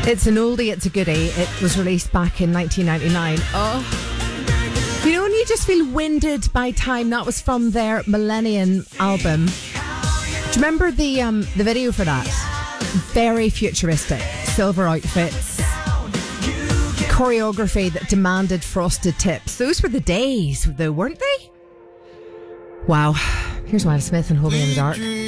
It's an oldie, it's a goodie. It was released back in 1999. Oh, you know when you just feel winded by time? That was from their Millennium album. Do you remember the video for that? Very futuristic, silver outfits, choreography that demanded frosted tips. Those were the days, though, weren't they? Wow. Here's Wilde Smith and Hold Me in the Dark.